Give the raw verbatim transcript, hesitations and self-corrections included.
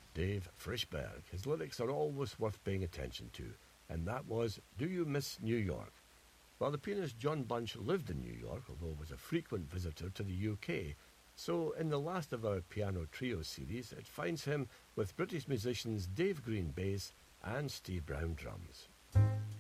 Dave Frischberg. His lyrics are always worth paying attention to, and that was Do You Miss New York? Well, the pianist John Bunch lived in New York, although was a frequent visitor to the U K, so in the last of our piano trio series, it finds him with British musicians Dave Green bass and Steve Brown drums.